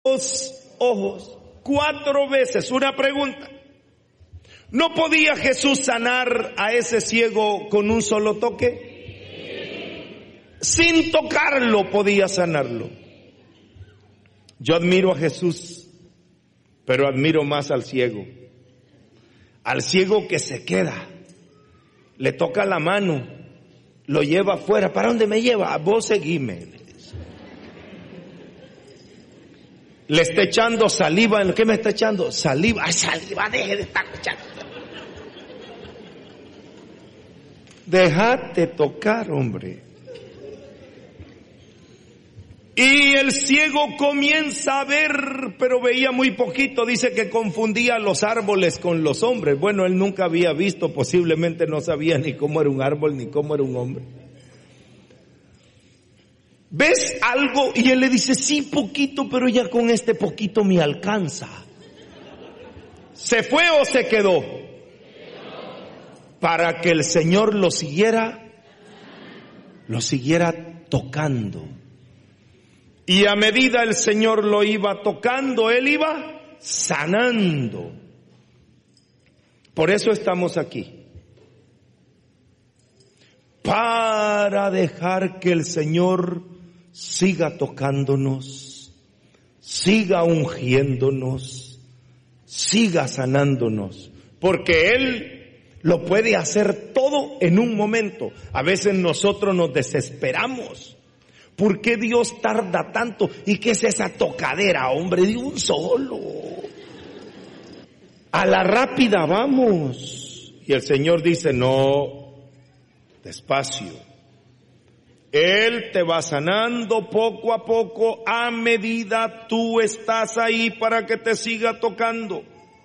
los ojos 4 veces. Una pregunta: ¿no podía Jesús sanar a ese ciego con un solo toque? Sin tocarlo podía sanarlo. Yo admiro a Jesús, pero admiro más al ciego. Al ciego que se queda, le toca la mano, lo lleva afuera. ¿Para dónde me lleva? Vos seguime. Le está echando saliva. ¿En qué me está echando? Saliva. ¡Ay, saliva! Deje de estar echando. Déjate tocar, hombre. Y el ciego comienza a ver, pero veía muy poquito. Dice que confundía los árboles con los hombres. Bueno, él nunca había visto, posiblemente no sabía ni cómo era un árbol ni cómo era un hombre. ¿Ves algo? Y él le dice, sí, poquito, pero ya con este poquito me alcanza. ¿Se fue o se quedó? Para que el Señor lo siguiera tocando. Y a medida el Señor lo iba tocando, Él iba sanando. Por eso estamos aquí. Para dejar que el Señor siga tocándonos, siga ungiéndonos, siga sanándonos. Porque Él lo puede hacer todo en un momento. A veces nosotros nos desesperamos. ¿Por qué Dios tarda tanto? ¿Y qué es esa tocadera, hombre? De un solo. A la rápida vamos. Y el Señor dice, no, despacio. Él te va sanando poco a poco a medida tú estás ahí para que te siga tocando.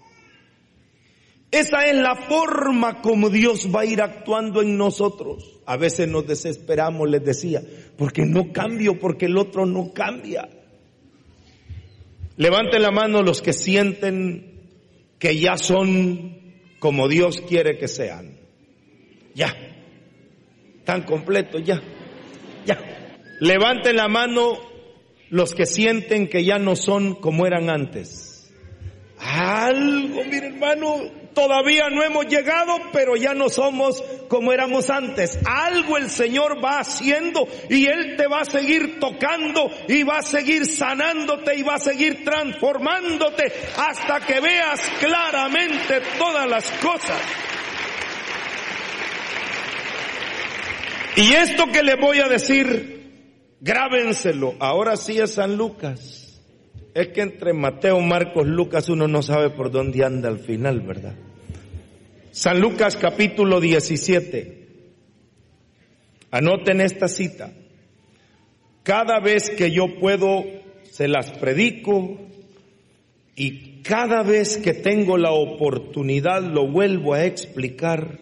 Esa es la forma como Dios va a ir actuando en nosotros. A veces nos desesperamos, les decía, porque no cambio, porque el otro no cambia. Levanten la mano los que sienten que ya son como Dios quiere que sean. Ya. Tan completos, ya. Levanten la mano los que sienten que ya no son como eran antes. Algo, mi hermano, todavía no hemos llegado, pero ya no somos como éramos antes. Algo el Señor va haciendo y Él te va a seguir tocando y va a seguir sanándote y va a seguir transformándote hasta que veas claramente todas las cosas. Y esto que les voy a decir, grábenselo. Ahora sí es San Lucas. Es que entre Mateo, Marcos, Lucas uno no sabe por dónde anda al final, ¿verdad? San Lucas capítulo 17. Anoten esta cita. Cada vez que yo puedo, se las predico, y cada vez que tengo la oportunidad lo vuelvo a explicar,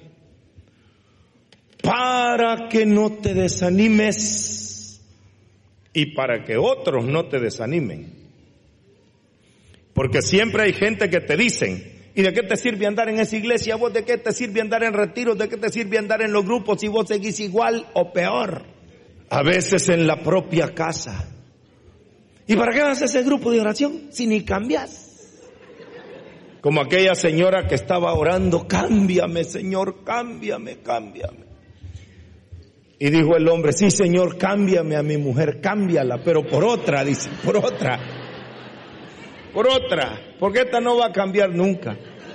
para que no te desanimes y para que otros no te desanimen. Porque siempre hay gente que te dicen, ¿y de qué te sirve andar en esa iglesia? ¿Vos de qué te sirve andar en retiros? ¿De qué te sirve andar en los grupos si vos seguís igual o peor? A veces en la propia casa. ¿Y para qué vas a ese grupo de oración si ni cambias? Como aquella señora que estaba orando, cámbiame, Señor, cámbiame. Y dijo el hombre, sí, Señor, cámbiame a mi mujer, cámbiala, pero por otra, dice, por otra, porque esta no va a cambiar nunca.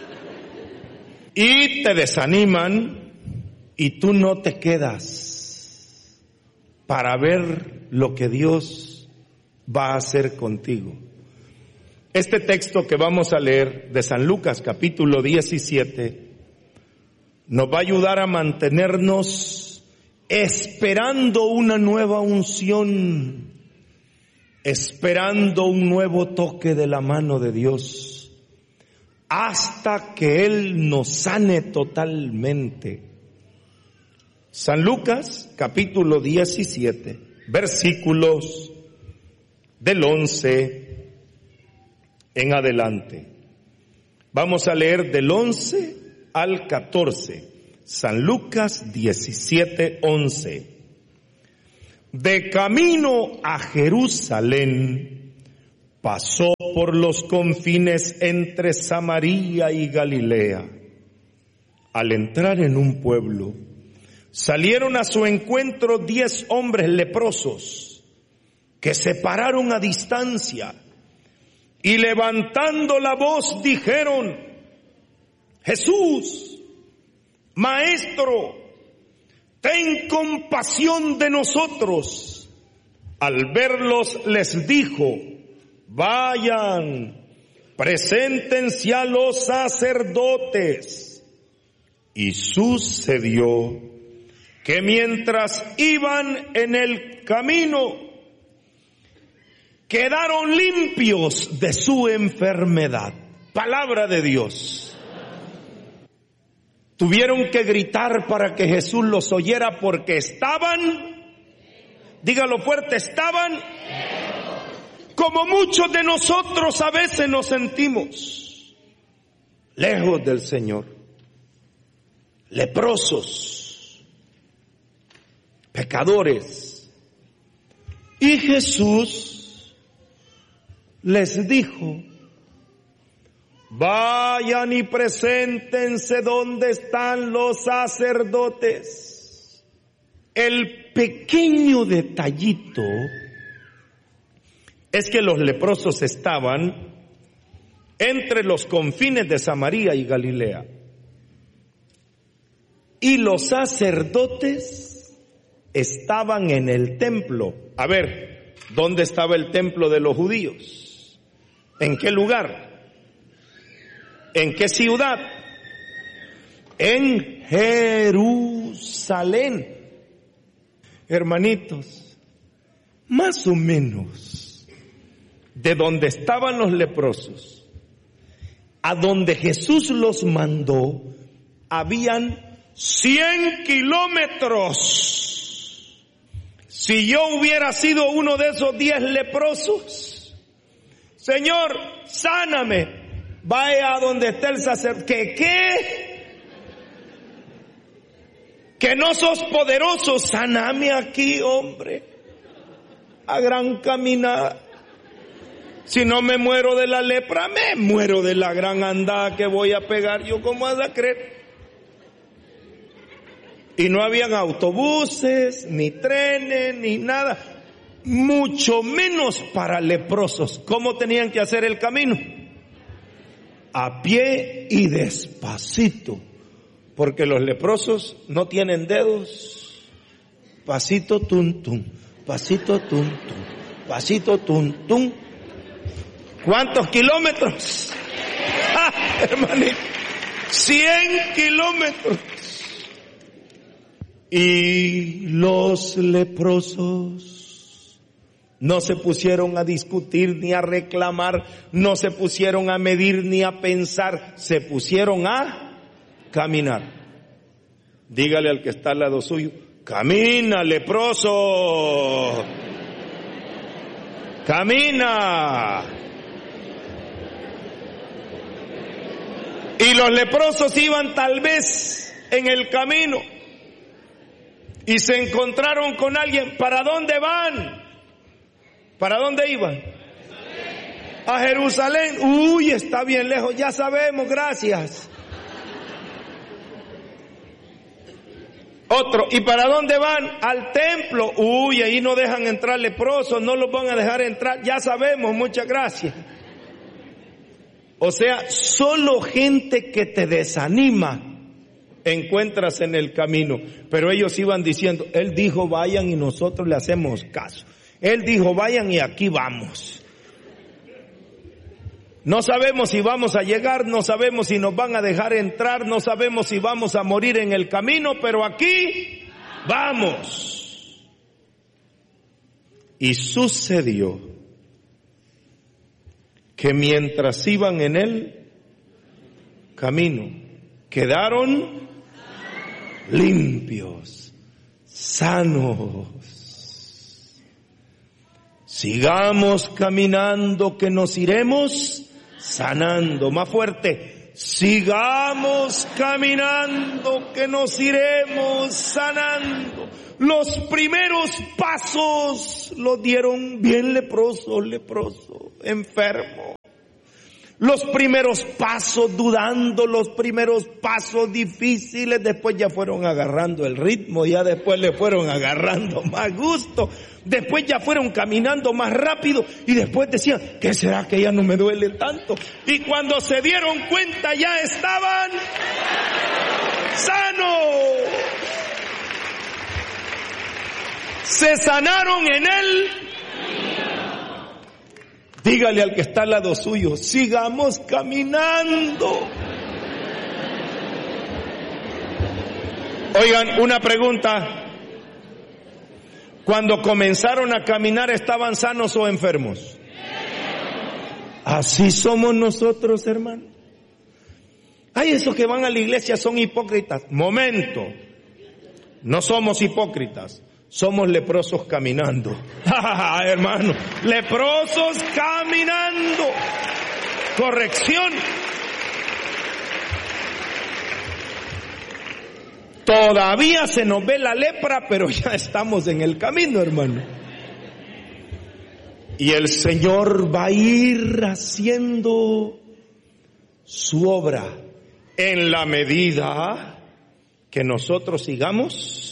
Y te desaniman y tú no te quedas para ver lo que Dios va a hacer contigo. Este texto que vamos a leer de San Lucas capítulo 17 nos va a ayudar a mantenernos esperando una nueva unción, esperando un nuevo toque de la mano de Dios, hasta que Él nos sane totalmente. San Lucas, capítulo 17, versículos del 11 en adelante. Vamos a leer del 11 al 14. San Lucas 17:11. De camino a Jerusalén, pasó por los confines entre Samaria y Galilea. Al entrar en un pueblo, salieron a su encuentro 10 hombres leprosos que se pararon a distancia y levantando la voz dijeron: Jesús, Maestro, ten compasión de nosotros. Al verlos les dijo: vayan, preséntense a los sacerdotes. Y sucedió que mientras iban en el camino, quedaron limpios de su enfermedad. Palabra de Dios. Tuvieron que gritar para que Jesús los oyera porque estaban, dígalo fuerte, estaban como muchos de nosotros a veces nos sentimos, lejos del Señor, leprosos, pecadores. Y Jesús les dijo: vayan y preséntense donde están los sacerdotes. El pequeño detallito es que los leprosos estaban entre los confines de Samaria y Galilea. Y los sacerdotes estaban en el templo. A ver, ¿dónde estaba el templo de los judíos? ¿En qué lugar? ¿En qué ciudad? En Jerusalén. Hermanitos, más o menos de donde estaban los leprosos a donde Jesús los mandó, habían 100 kilómetros. Si yo hubiera sido uno de esos 10 leprosos, Señor, sáname, vaya a donde está el sacerdote. ¿Qué? Que no sos poderoso, sáname aquí, hombre, a gran caminar. Si no me muero de la lepra, me muero de la gran andada que voy a pegar. Yo, ¿cómo vas a creer? Y no habían autobuses, ni trenes, ni nada, mucho menos para leprosos. ¿Cómo tenían que hacer el camino? A pie y despacito, porque los leprosos no tienen dedos. Pasito tum tum, pasito tum tum, pasito tum tum. ¿Cuántos kilómetros? ¡Ah, hermanito! 100 kilómetros. Y los leprosos no se pusieron a discutir ni a reclamar, no se pusieron a medir ni a pensar, se pusieron a caminar. Dígale al que está al lado suyo: camina, leproso, camina. Y los leprosos iban tal vez en el camino y se encontraron con alguien. ¿Para dónde van? ¿Para dónde iban? A Jerusalén. Uy, está bien lejos, ya sabemos, gracias. Otro, ¿y para dónde van? Al templo. Uy, ahí no dejan entrar leprosos, no los van a dejar entrar, ya sabemos, muchas gracias. O sea, solo gente que te desanima encuentras en el camino. Pero ellos iban diciendo: Él dijo vayan y nosotros le hacemos caso. Él dijo vayan y aquí vamos. No sabemos si vamos a llegar, no sabemos si nos van a dejar entrar, no sabemos si vamos a morir en el camino, pero aquí vamos. Y sucedió que mientras iban en el camino, quedaron limpios, sanos. Sigamos caminando que nos iremos sanando. Más fuerte, sigamos caminando, que nos iremos sanando. Los primeros pasos los dieron bien leproso, enfermo. Los primeros pasos dudando, los primeros pasos difíciles, después ya fueron agarrando el ritmo, ya después le fueron agarrando más gusto, después ya fueron caminando más rápido y después decían, ¿qué será que ya no me duele tanto? Y cuando se dieron cuenta ya estaban sanos. Se sanaron en él. Dígale al que está al lado suyo, sigamos caminando. Oigan, una pregunta. Cuando comenzaron a caminar, ¿estaban sanos o enfermos? Así somos nosotros, hermano. Ay, esos que van a la iglesia son hipócritas. Momento. No somos hipócritas. Somos leprosos caminando. Hermano, leprosos caminando. Corrección. Todavía se nos ve la lepra, pero ya estamos en el camino, hermano. Y el Señor va a ir haciendo su obra en la medida que nosotros sigamos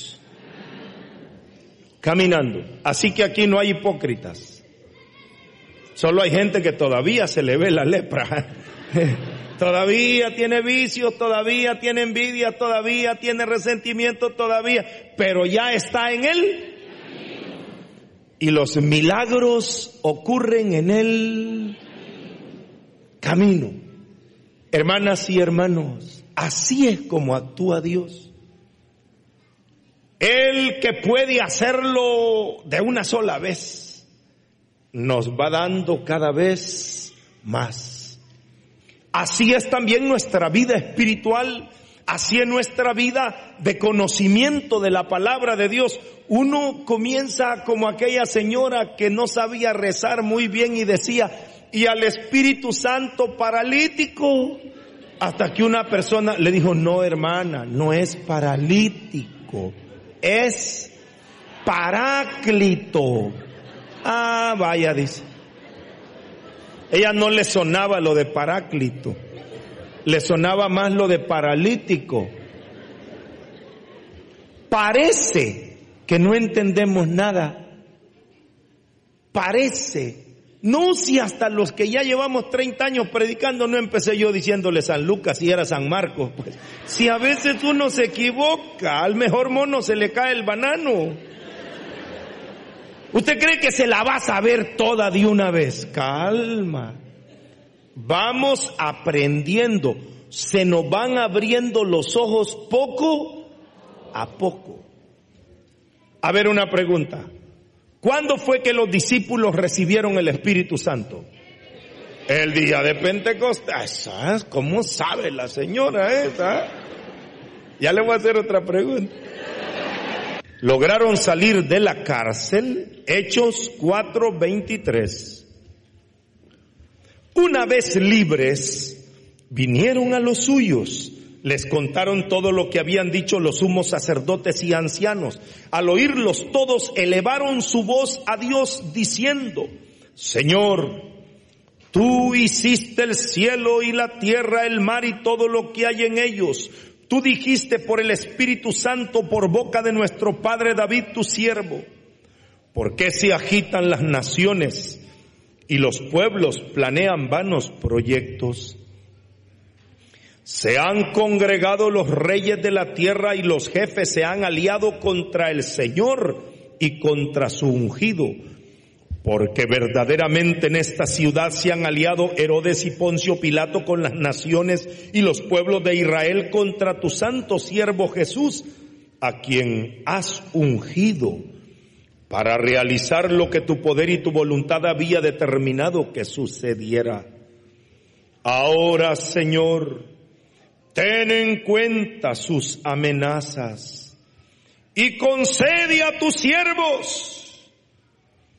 caminando. Así que aquí no hay hipócritas. Solo hay gente que todavía se le ve la lepra. Todavía tiene vicios, todavía tiene envidia, todavía tiene resentimiento, todavía. Pero ya está en él. Y los milagros ocurren en el camino. Hermanas y hermanos, así es como actúa Dios. El que puede hacerlo de una sola vez, nos va dando cada vez más. Así es también nuestra vida espiritual, así es nuestra vida de conocimiento de la palabra de Dios. Uno comienza como aquella señora que no sabía rezar muy bien y decía, y al Espíritu Santo paralítico, hasta que una persona le dijo, no hermana, no es paralítico. Es Paráclito. Ah, vaya, dice. Ella no le sonaba lo de Paráclito, le sonaba más lo de paralítico. Parece que no entendemos nada. Parece. No, si hasta los que ya llevamos 30 años predicando, no empecé yo diciéndole San Lucas y era San Marcos. Pues, si a veces uno se equivoca, al mejor mono se le cae el banano. ¿Usted cree que se la va a saber toda de una vez? Calma. Vamos aprendiendo. Se nos van abriendo los ojos poco a poco. A ver, una pregunta. ¿Cuándo fue que los discípulos recibieron el Espíritu Santo? El día de Pentecostés. ¿Cómo sabe la señora esa? Ya le voy a hacer otra pregunta. Lograron salir de la cárcel, Hechos 4:23. Una vez libres, vinieron a los suyos. Les contaron todo lo que habían dicho los sumos sacerdotes y ancianos. Al oírlos todos elevaron su voz a Dios diciendo, Señor, tú hiciste el cielo y la tierra, el mar y todo lo que hay en ellos. Tú dijiste por el Espíritu Santo por boca de nuestro padre David, tu siervo. ¿Por qué se agitan las naciones y los pueblos planean vanos proyectos? Se han congregado los reyes de la tierra y los jefes se han aliado contra el Señor y contra su ungido. Porque verdaderamente en esta ciudad se han aliado Herodes y Poncio Pilato con las naciones y los pueblos de Israel contra tu santo siervo Jesús, a quien has ungido para realizar lo que tu poder y tu voluntad había determinado que sucediera. Ahora, Señor, ten en cuenta sus amenazas y concede a tus siervos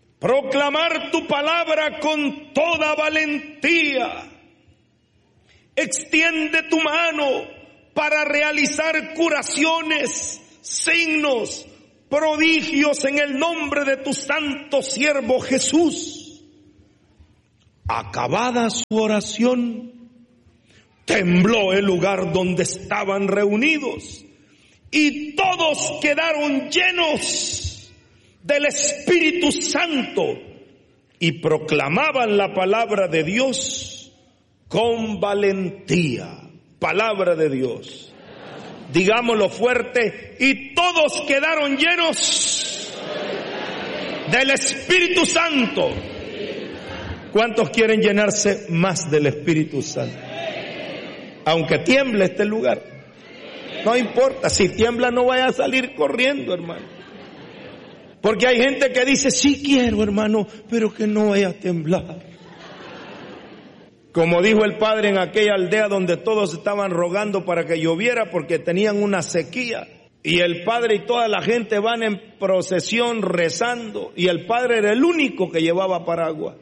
proclamar tu palabra con toda valentía extiende tu mano para realizar curaciones, signos, prodigios en el nombre de tu santo siervo Jesús. Acabada su oración, tembló el lugar donde estaban reunidos y todos quedaron llenos del Espíritu Santo y proclamaban la palabra de Dios con valentía. Palabra de Dios. Digámoslo fuerte, y todos quedaron llenos del Espíritu Santo. ¿Cuántos quieren llenarse más del Espíritu Santo? Aunque tiemble este lugar, no importa, si tiembla no vaya a salir corriendo, hermano. Porque hay gente que dice, sí quiero, hermano, pero que no vaya a temblar. Como dijo el padre en aquella aldea donde todos estaban rogando para que lloviera porque tenían una sequía. Y el padre y toda la gente van en procesión rezando y el padre era el único que llevaba paraguas.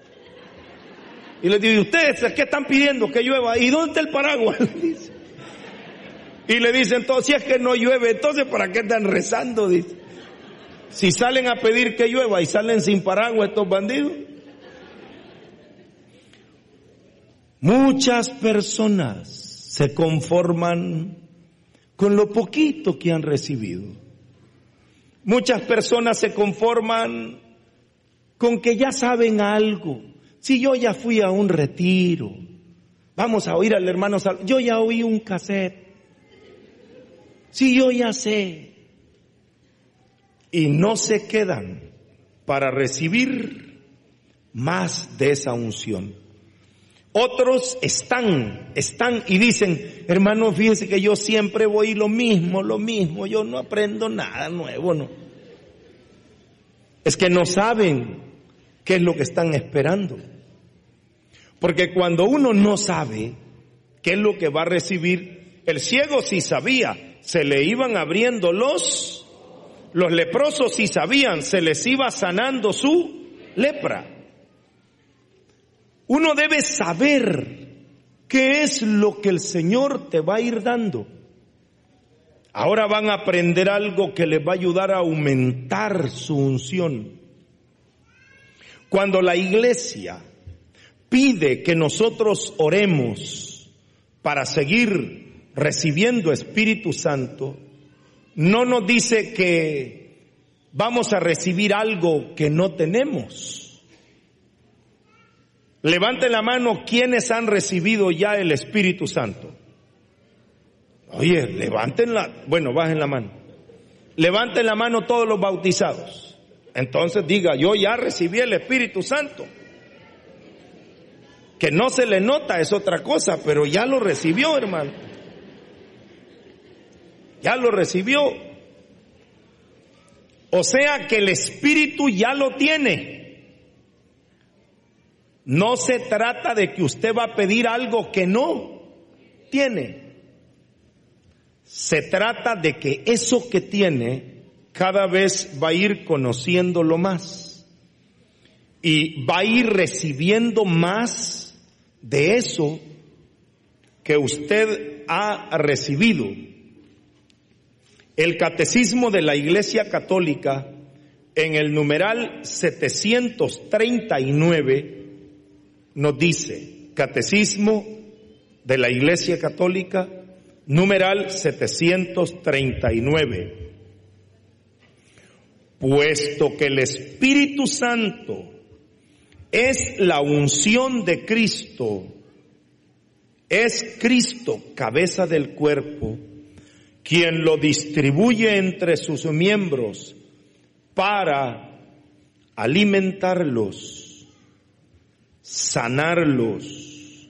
Y les digo, ¿ustedes qué están pidiendo? Que llueva. ¿Y dónde está el paraguas? Y le dicen todos, si es que no llueve, entonces ¿para qué están rezando? Dice. Si salen a pedir que llueva y salen sin paraguas estos bandidos. Muchas personas se conforman con lo poquito que han recibido. Muchas personas se conforman con que ya saben algo. Si yo ya fui a un retiro, vamos a oír al hermano Salvador, yo ya oí un cassette. Si yo ya sé. Y no se quedan para recibir más de esa unción. Otros están y dicen, hermano, fíjese que yo siempre voy lo mismo, yo no aprendo nada nuevo, no. Es que no saben qué es lo que están esperando. Porque cuando uno no sabe qué es lo que va a recibir, el ciego sí sabía, se le iban abriendo los leprosos sí sabían, se les iba sanando su lepra. Uno debe saber qué es lo que el Señor te va a ir dando. Ahora van a aprender algo que les va a ayudar a aumentar su unción. Cuando la iglesia pide que nosotros oremos para seguir recibiendo Espíritu Santo, no nos dice que vamos a recibir algo que no tenemos. Levanten la mano quienes han recibido ya el Espíritu Santo. Oye, bajen la mano. Levanten la mano todos los bautizados. Entonces diga, yo ya recibí el Espíritu Santo. Que no se le nota es otra cosa, pero ya lo recibió, hermano. Ya lo recibió. O sea que el Espíritu ya lo tiene. No se trata de que usted va a pedir algo que no tiene. Se trata de que eso que tiene cada vez va a ir conociéndolo más. Y va a ir recibiendo más de eso que usted ha recibido. El Catecismo de la Iglesia Católica, en el numeral 739, nos dice, Catecismo de la Iglesia Católica, numeral 739, puesto que el Espíritu Santo es la unción de Cristo, es Cristo cabeza del cuerpo, quien lo distribuye entre sus miembros para alimentarlos, sanarlos,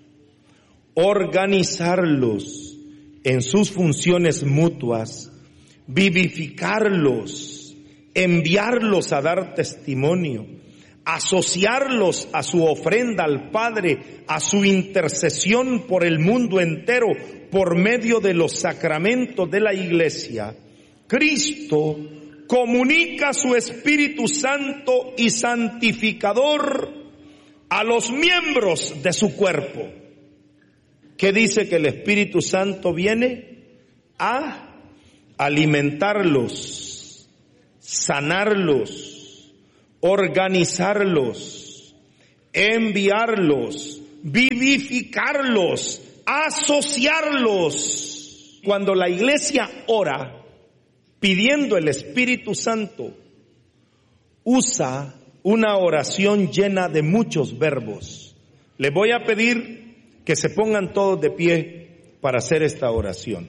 organizarlos en sus funciones mutuas, vivificarlos, enviarlos a dar testimonio, asociarlos a su ofrenda al Padre, a su intercesión por el mundo entero por medio de los sacramentos de la Iglesia. Cristo comunica su Espíritu Santo y santificador a los miembros de su cuerpo. ¿Qué dice que el Espíritu Santo viene? A alimentarlos, sanarlos, organizarlos, enviarlos, vivificarlos, asociarlos. Cuando la iglesia ora pidiendo el Espíritu Santo, usa una oración llena de muchos verbos. Les voy a pedir que se pongan todos de pie para hacer esta oración.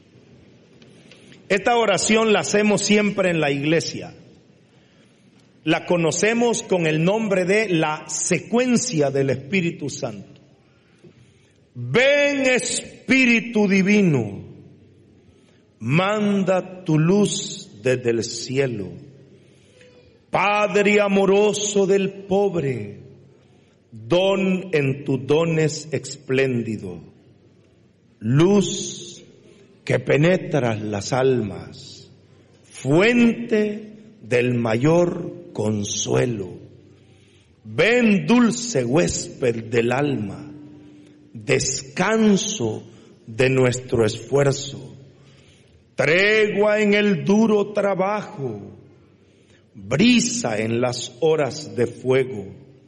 Esta oración la hacemos siempre en la iglesia. La conocemos con el nombre de la secuencia del Espíritu Santo. Ven Espíritu Divino, manda tu luz desde el cielo. Padre amoroso del pobre, don en tus dones espléndido, luz que penetra las almas, fuente del mayor consuelo. Ven dulce huésped del alma, descanso de nuestro esfuerzo, tregua en el duro trabajo, brisa en las horas de fuego,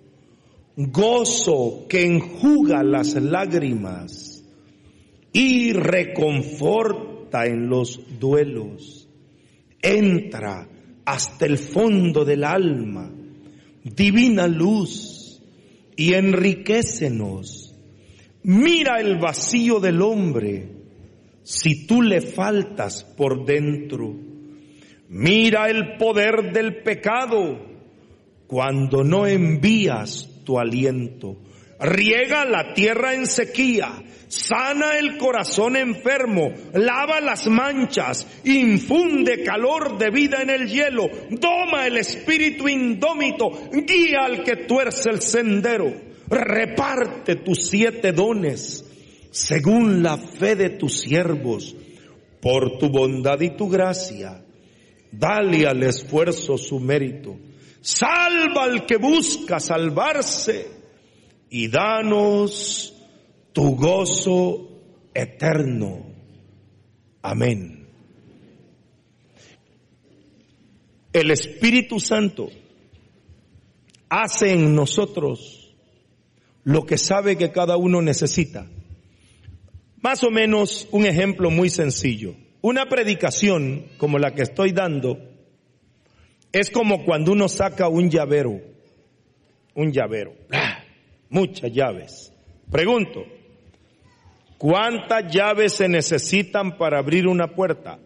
gozo que enjuga las lágrimas y reconforta en los duelos. Entra hasta el fondo del alma, divina luz, y enriquécenos. Mira el vacío del hombre, si tú le faltas por dentro. Mira el poder del pecado cuando no envías tu aliento. Riega la tierra en sequía, sana el corazón enfermo, lava las manchas, infunde calor de vida en el hielo, doma el espíritu indómito, guía al que tuerce el sendero, reparte tus 7 dones según la fe de tus siervos, por tu bondad y tu gracia. Dale al esfuerzo su mérito. Salva al que busca salvarse y danos tu gozo eterno. Amén. El Espíritu Santo hace en nosotros lo que sabe que cada uno necesita. Más o menos un ejemplo muy sencillo. Una predicación como la que estoy dando es como cuando uno saca un llavero, muchas llaves. Pregunto, ¿cuántas llaves se necesitan para abrir una puerta?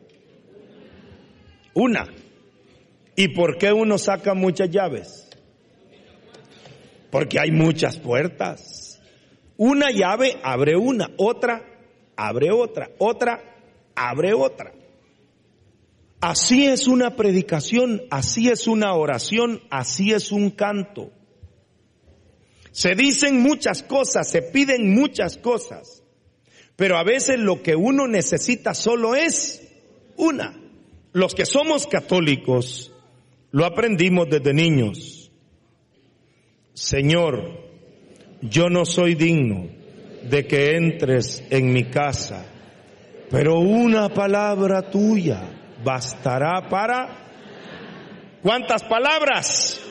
Una. ¿Y por qué uno saca muchas llaves? Porque hay muchas puertas. Una llave abre una, otra abre otra, otra abre otra. Así es una predicación, así es una oración, así es un canto. Se dicen muchas cosas, se piden muchas cosas, pero a veces lo que uno necesita solo es una. Los que somos católicos lo aprendimos desde niños. Señor, yo no soy digno de que entres en mi casa, pero una palabra tuya bastará para... ¿Cuántas palabras?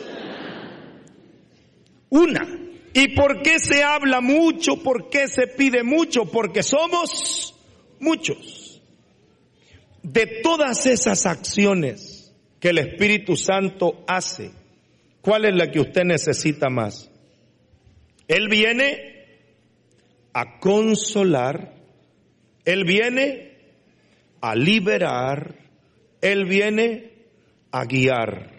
Una. ¿Y por qué se habla mucho? ¿Por qué se pide mucho? Porque somos muchos. De todas esas acciones que el Espíritu Santo hace, ¿cuál es la que usted necesita más? Él viene a consolar, Él viene a liberar, Él viene a guiar.